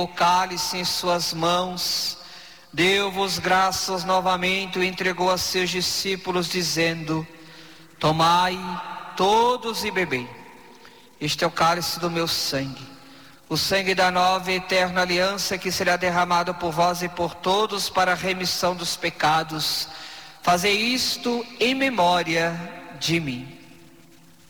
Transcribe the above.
o cálice em suas mãos, deu-vos graças novamente, o entregou a seus discípulos, dizendo: tomai todos e bebei. Este é o cálice do meu sangue, o sangue da nova e eterna aliança, que será derramado por vós e por todos para a remissão dos pecados. Fazei isto em memória de mim.